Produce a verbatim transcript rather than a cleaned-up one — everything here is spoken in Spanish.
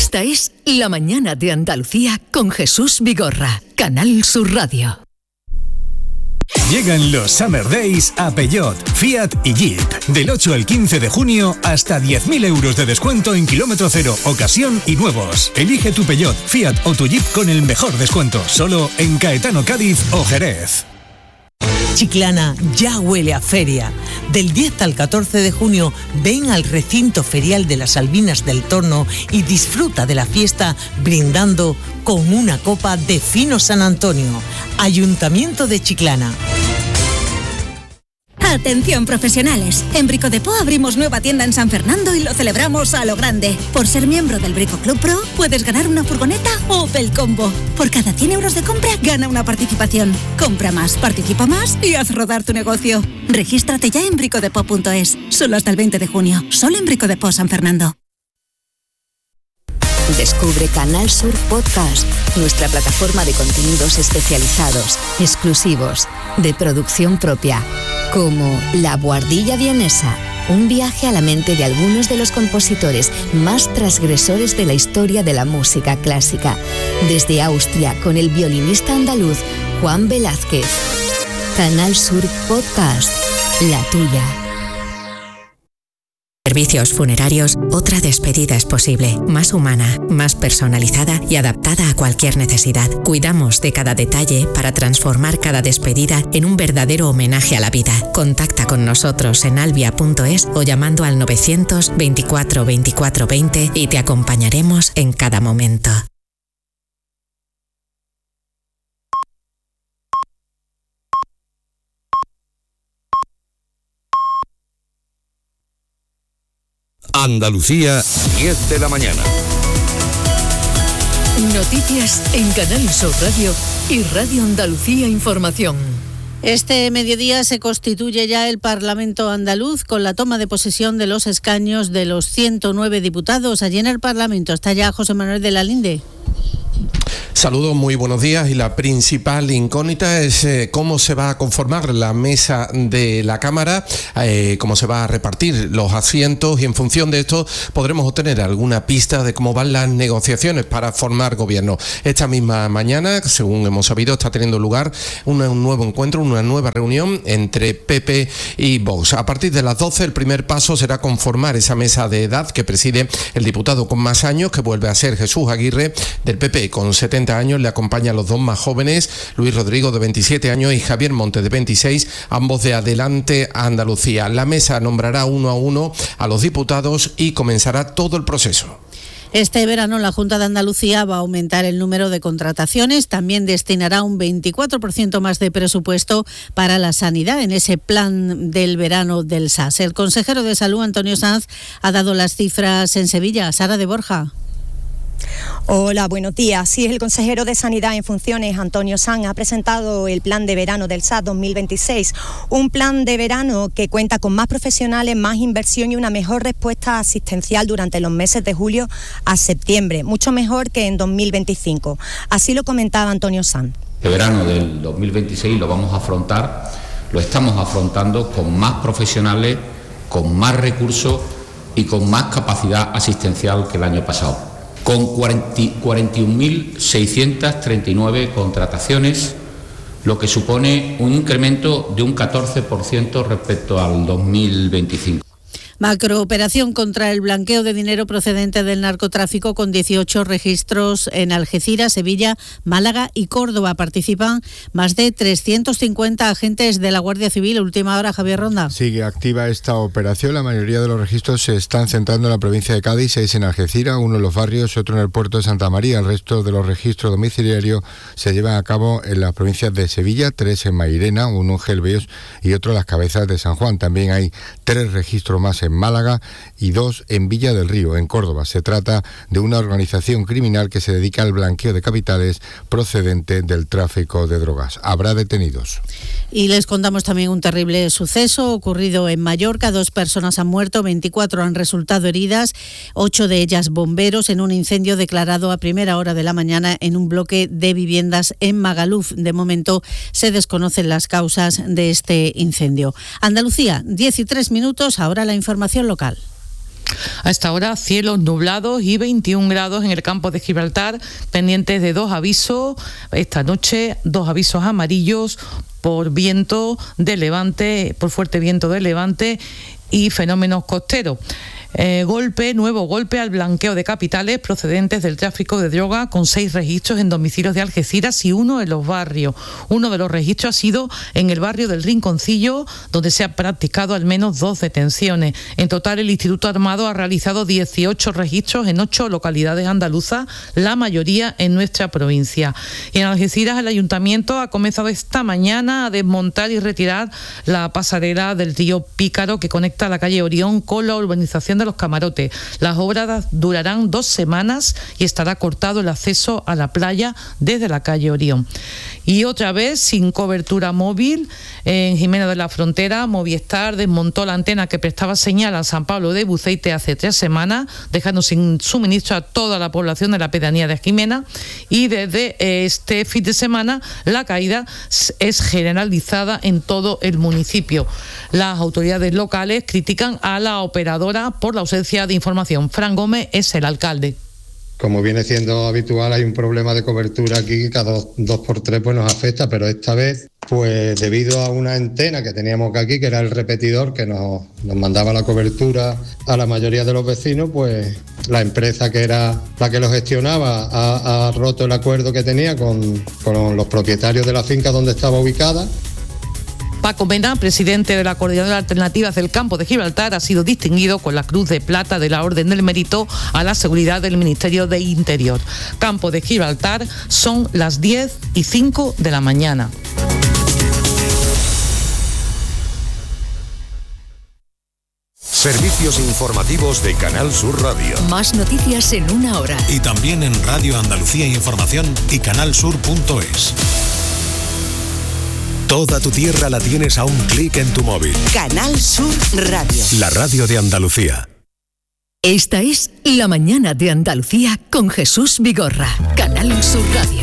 Esta es La Mañana de Andalucía con Jesús Vigorra, Canal Sur Radio. Llegan los Summer Days a Peugeot, Fiat y Jeep. Del ocho al quince de junio, hasta diez mil euros de descuento en kilómetro cero, ocasión y nuevos. Elige tu Peugeot, Fiat o tu Jeep con el mejor descuento. Solo en Caetano, Cádiz o Jerez. Chiclana ya huele a feria. Del diez al catorce de junio, ven al recinto ferial de las Albinas del Torno y disfruta de la fiesta brindando con una copa de Fino San Antonio. Ayuntamiento de Chiclana. Atención profesionales, en Brico Depot abrimos nueva tienda en San Fernando y lo celebramos a lo grande. Por ser miembro del Brico Club Pro puedes ganar una furgoneta Opel Combo. Por cada cien euros de compra gana una participación. Compra más, participa más y haz rodar tu negocio. Regístrate ya en bricodepot punto es, solo hasta el veinte de junio, solo en Brico Depot San Fernando. Descubre Canal Sur Podcast, nuestra plataforma de contenidos especializados, exclusivos, de producción propia, como La Buhardilla Vienesa, un viaje a la mente de algunos de los compositores más transgresores de la historia de la música clásica, desde Austria con el violinista andaluz Juan Velázquez. Canal Sur Podcast, la tuya. Servicios Funerarios, otra despedida es posible, más humana, más personalizada y adaptada a cualquier necesidad. Cuidamos de cada detalle para transformar cada despedida en un verdadero homenaje a la vida. Contacta con nosotros en albia punto es o llamando al novecientos veinticuatro veinticuatro veinte y te acompañaremos en cada momento. Andalucía, diez de la mañana. Noticias en Canal Sur Radio y Radio Andalucía Información. Este mediodía se constituye ya el Parlamento andaluz con la toma de posesión de los escaños de los ciento nueve diputados. Allí en el Parlamento está ya José Manuel de la Linde. Saludos, muy buenos días. Y la principal incógnita es eh, cómo se va a conformar la mesa de la Cámara, eh, cómo se va a repartir los asientos y en función de esto podremos obtener alguna pista de cómo van las negociaciones para formar gobierno. Esta misma mañana, según hemos sabido, está teniendo lugar una, un nuevo encuentro, una nueva reunión entre P P y Vox. A partir de las doce el primer paso será conformar esa mesa de edad que preside el diputado con más años, que vuelve a ser Jesús Aguirre del P P con setenta años. Le acompañan los dos más jóvenes, Luis Rodrigo de veintisiete años y Javier Montes de veintiséis, ambos de Adelante Andalucía. La mesa nombrará uno a uno a los diputados y comenzará todo el proceso. Este verano la Junta de Andalucía va a aumentar el número de contrataciones, también destinará un veinticuatro por ciento más de presupuesto para la sanidad en ese plan del verano del S A S. El consejero de Salud, Antonio Sanz, ha dado las cifras en Sevilla. Sara de Borja. Hola, buenos días. Sí, el consejero de Sanidad en funciones, Antonio Sanz, ha presentado el plan de verano del S A S dos mil veintiséis, un plan de verano que cuenta con más profesionales, más inversión y una mejor respuesta asistencial durante los meses de julio a septiembre, mucho mejor que en dos mil veinticinco. Así lo comentaba Antonio Sanz. El verano del dos mil veintiséis lo vamos a afrontar, lo estamos afrontando con más profesionales, con más recursos y con más capacidad asistencial que el año pasado, con cuarenta y un mil seiscientas treinta y nueve contrataciones, lo que supone un incremento de un catorce por ciento respecto al dos mil veinticinco. Macrooperación contra el blanqueo de dinero procedente del narcotráfico con dieciocho registros en Algeciras, Sevilla, Málaga y Córdoba. Participan más de trescientos cincuenta agentes de la Guardia Civil. Última hora, Javier Ronda. Sigue activa esta operación. La mayoría de los registros se están centrando en la provincia de Cádiz, seis en Algeciras, uno en los barrios, otro en el puerto de Santa María. El resto de los registros domiciliarios se llevan a cabo en las provincias de Sevilla, tres en Mairena, uno en Gelbeos y otro en las Cabezas de San Juan. También hay tres registros más en en Málaga y dos en Villa del Río, en Córdoba. Se trata de una organización criminal que se dedica al blanqueo de capitales procedente del tráfico de drogas. Habrá detenidos. Y les contamos también un terrible suceso ocurrido en Mallorca. Dos personas han muerto, veinticuatro han resultado heridas, ocho de ellas bomberos, en un incendio declarado a primera hora de la mañana en un bloque de viviendas en Magaluf. De momento se desconocen las causas de este incendio. Andalucía, diez y tres minutos, ahora la información local. A esta hora, cielos nublados y veintiún grados en el campo de Gibraltar, pendientes de dos avisos. Esta noche, dos avisos amarillos por viento de levante, por fuerte viento de levante y fenómenos costeros. Eh, golpe, nuevo golpe al blanqueo de capitales procedentes del tráfico de droga, con seis registros en domicilios de Algeciras y uno en los barrios. Uno de los registros ha sido en el barrio del Rinconcillo, donde se han practicado al menos dos detenciones. En total, el Instituto Armado ha realizado dieciocho registros en ocho localidades andaluzas, la mayoría en nuestra provincia. Y en Algeciras, el Ayuntamiento ha comenzado esta mañana a desmontar y retirar la pasarela del río Pícaro, que conecta la calle Orión con la urbanización de los Camarotes. Las obras durarán dos semanas y estará cortado el acceso a la playa desde la calle Orión. Y otra vez, sin cobertura móvil, en Jimena de la Frontera, Movistar desmontó la antena que prestaba señal a San Pablo de Buceite hace tres semanas, dejando sin suministro a toda la población de la pedanía de Jimena, y desde este fin de semana la caída es generalizada en todo el municipio. Las autoridades locales critican a la operadora por la ausencia de información. Fran Gómez es el alcalde. Como viene siendo habitual, hay un problema de cobertura aquí que cada dos, dos por tres pues nos afecta, pero esta vez, pues debido a una antena que teníamos aquí, que era el repetidor que nos, nos mandaba la cobertura a la mayoría de los vecinos, pues la empresa que era la que lo gestionaba ha, ha roto el acuerdo que tenía con, con los propietarios de la finca donde estaba ubicada. Paco Mena, presidente de la Coordinadora de Alternativas del Campo de Gibraltar, ha sido distinguido con la Cruz de Plata de la Orden del Mérito a la Seguridad del Ministerio de Interior. Campo de Gibraltar, son las diez y cinco de la mañana. Servicios informativos de Canal Sur Radio. Más noticias en una hora. Y también en Radio Andalucía Información y canal sur punto es. Toda tu tierra la tienes a un clic en tu móvil. Canal Sur Radio. La radio de Andalucía. Esta es La Mañana de Andalucía con Jesús Vigorra. Canal Sur Radio.